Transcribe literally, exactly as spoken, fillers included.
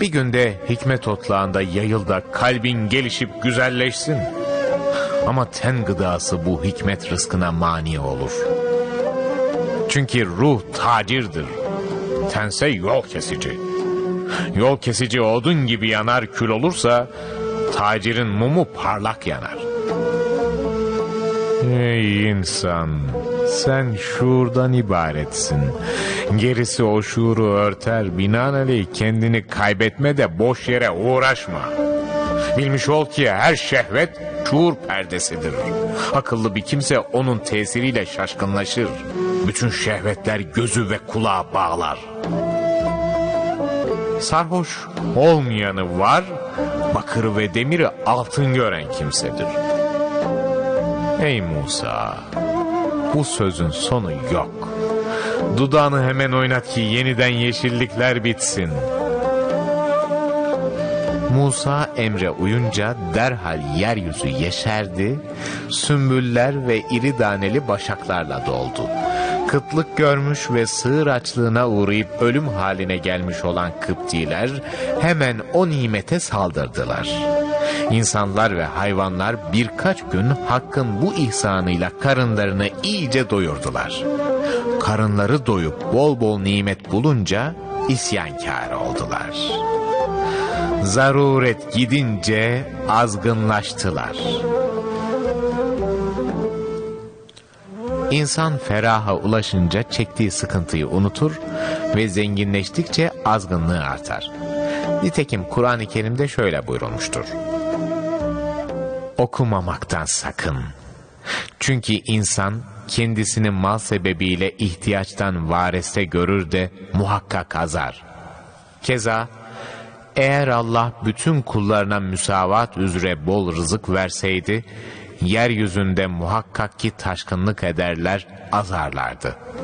Bir günde hikmet otlağında yayıl da kalbin gelişip güzelleşsin. Ama ten gıdası bu hikmet rızkına mani olur. Çünkü ruh tacirdir, tense yol kesici. Yol kesici odun gibi yanar kül olursa, tacirin mumu parlak yanar. Ey insan, sen şuurdan ibaretsin. Gerisi o şuuru örter, binaenaleyh kendini kaybetme de boş yere uğraşma. Bilmiş ol ki her şehvet şuur perdesidir. Akıllı bir kimse onun tesiriyle şaşkınlaşır. Bütün şehvetler gözü ve kulağı bağlar. Sarhoş olmayanı var, bakırı ve demiri altın gören kimsedir. Ey Musa, bu sözün sonu yok. Dudağını hemen oynat ki yeniden yeşillikler bitsin. Musa emre uyunca derhal yeryüzü yeşerdi, sümbüller ve iri taneli başaklarla doldu. Kıtlık görmüş ve sığır açlığına uğrayıp ölüm haline gelmiş olan Kıptiler hemen o nimete saldırdılar. İnsanlar ve hayvanlar birkaç gün Hakk'ın bu ihsanıyla karınlarını iyice doyurdular. Karınları doyup bol bol nimet bulunca isyankâr oldular. Zaruret gidince azgınlaştılar. İnsan feraha ulaşınca çektiği sıkıntıyı unutur ve zenginleştikçe azgınlığı artar. Nitekim Kur'an-ı Kerim'de şöyle buyurulmuştur: okumamaktan sakın. Çünkü insan kendisini mal sebebiyle ihtiyaçtan vareste görür de muhakkak azar. Keza eğer Allah bütün kullarına müsavat üzere bol rızık verseydi, yeryüzünde muhakkak ki taşkınlık ederler, azarlardı.